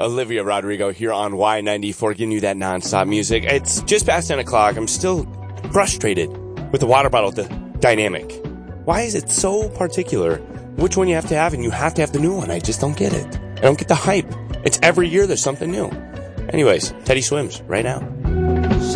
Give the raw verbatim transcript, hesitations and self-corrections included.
Olivia Rodrigo here on Y ninety-four, giving you that nonstop music. It's just past ten o'clock. I'm still frustrated with the water bottle the dynamic. Why is it so particular which one you have to have, and you have to have the new one? I just don't get it. I don't get the hype. It's every year there's something new. Anyways, Teddy Swims right now.